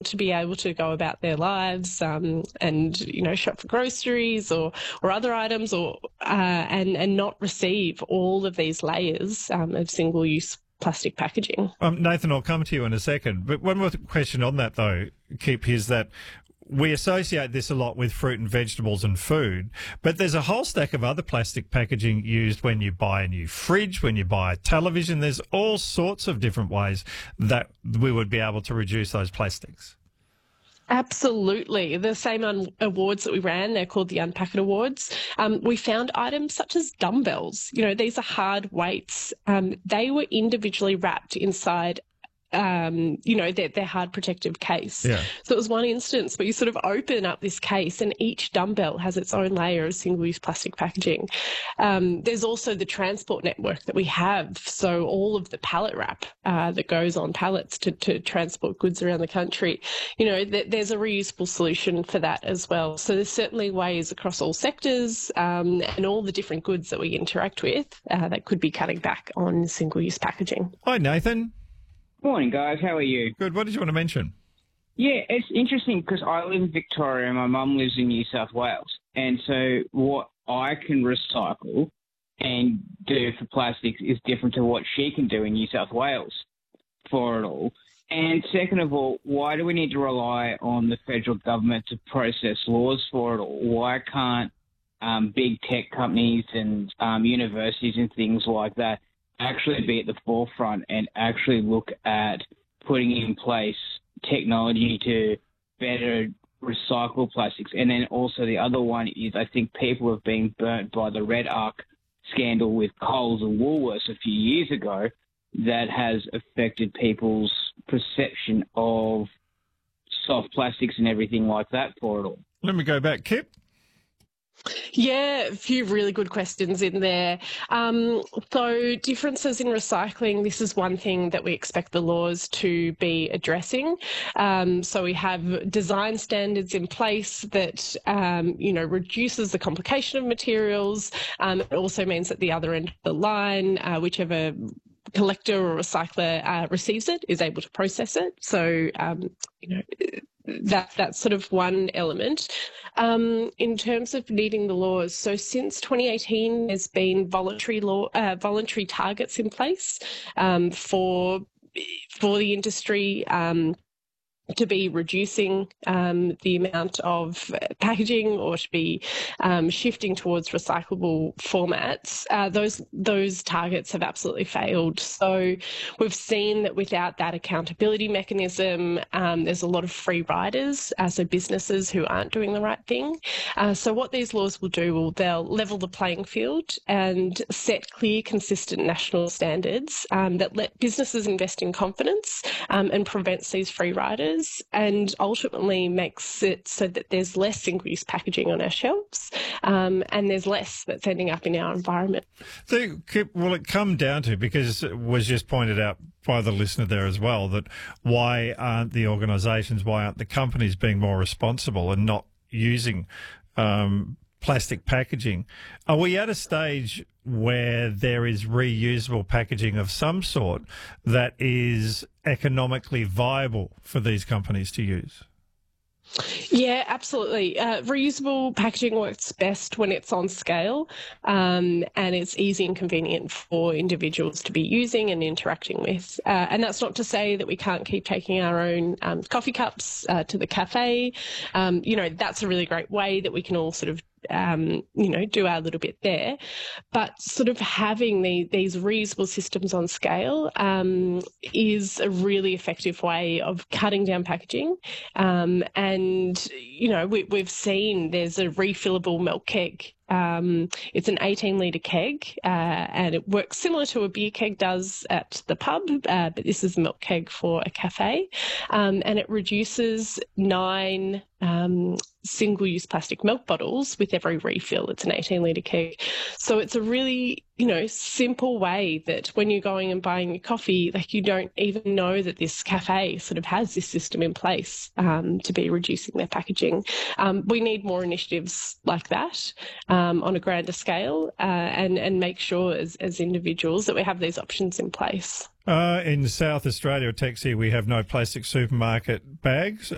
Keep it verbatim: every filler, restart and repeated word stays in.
to be able to go about their lives um, and, you know, shop for groceries or, or other items or uh, and, and not receive all of these layers um, of single-use plastic packaging. Um, Nathan, I'll come to you in a second. But one more question on that, though, Kip, is that we associate this a lot with fruit and vegetables and food, but there's a whole stack of other plastic packaging used when you buy a new fridge, when you buy a television. There's all sorts of different ways that we would be able to reduce those plastics. Absolutely. The same un- awards that we ran, they're called the Unpack It Awards. Um, we found items such as dumbbells. You know, these are hard weights. Um, they were individually wrapped inside Um, you know, their, their hard protective case. Yeah. So it was one instance where you sort of open up this case and each dumbbell has its own layer of single-use plastic packaging. Um, there's also the transport network that we have. So all of the pallet wrap uh, that goes on pallets to, to transport goods around the country, you know, th- there's a reusable solution for that as well. So there's certainly ways across all sectors um, and all the different goods that we interact with uh, that could be cutting back on single-use packaging. Hi, Nathan. Morning, guys. How are you? Good. What did you want to mention? Yeah, it's interesting because I live in Victoria and my mum lives in New South Wales. And so what I can recycle and do for plastics is different to what she can do in New South Wales for it all. And second of all, why do we need to rely on the federal government to process laws for it all? Why can't um, big tech companies and um, universities and things like that actually be at the forefront and actually look at putting in place technology to better recycle plastics? And then also the other one is I think people have been burnt by the Red Arc scandal with Coles and Woolworths a few years ago that has affected people's perception of soft plastics and everything like that for it all. Let me go back. Kip? Yeah, a few really good questions in there. Um, so differences in recycling, this is one thing that we expect the laws to be addressing. Um, so we have design standards in place that, um, you know, reduces the complication of materials. Um, it also means that the other end of the line, uh, whichever collector or recycler uh, receives it, is able to process it. So, um, you know, that that's sort of one element. Um, in terms of needing the laws, so since twenty eighteen, there's been voluntary law, uh, voluntary targets in place um, for for the industry. Um, to be reducing um, the amount of packaging or to be um, shifting towards recyclable formats, uh, those those targets have absolutely failed. So we've seen that without that accountability mechanism, um, there's a lot of free riders, uh, so businesses who aren't doing the right thing. Uh, so what these laws will do, will they'll level the playing field and set clear, consistent national standards um, that let businesses invest in confidence um, and prevents these free riders, and ultimately makes it so that there's less single-use packaging on our shelves um, and there's less that's ending up in our environment. So, Kip, will it come down to, because it was just pointed out by the listener there as well, that why aren't the organisations, why aren't the companies being more responsible and not using um, plastic packaging? Are we at a stage where there is reusable packaging of some sort that is economically viable for these companies to use? Yeah, absolutely. Uh, reusable packaging works best when it's on scale um, and it's easy and convenient for individuals to be using and interacting with. Uh, and that's not to say that we can't keep taking our own um, coffee cups uh, to the cafe. Um, you know, that's a really great way that we can all sort of Um, you know, do our little bit there. But sort of having the, these reusable systems on scale um, is a really effective way of cutting down packaging. Um, and, you know, we, we've seen there's a refillable milk keg. Um, it's an eighteen litre keg uh, and it works similar to a beer keg does at the pub, uh, but this is a milk keg for a cafe. Um, and it reduces nine um, single-use plastic milk bottles with every refill. It's an eighteen litre keg. So it's a really, you know, simple way that when you're going and buying your coffee, like you don't even know that this cafe sort of has this system in place um, to be reducing their packaging. Um, we need more initiatives like that um, on a grander scale uh, and, and make sure as, as individuals that we have these options in place. Uh, in South Australia, at Texie, we have no plastic supermarket bags.